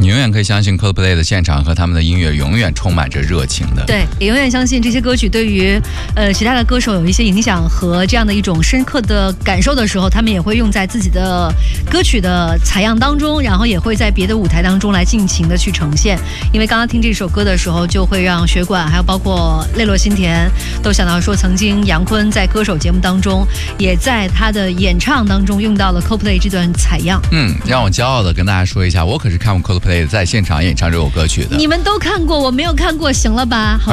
你永远可以相信 Coldplay 的现场和他们的音乐永远充满着热情的。 对，也永远相信这些歌曲对于其他的歌手有一些影响和这样的一种深刻的感受的时候，他们也会用在自己的歌曲的采样当中，然后也会在别的舞台当中来尽情的去呈现。因为刚刚听这首歌的时候，就会让血管还有包括泪落心田都想到说，曾经杨坤在歌手节目当中，也在他的演唱当中用到了 Coldplay 这段采样。 让我骄傲的跟大家说一下，我可是看过 Coldplay 在现场演唱这首歌曲的。 你们都看过，我没有看过，行了吧？好。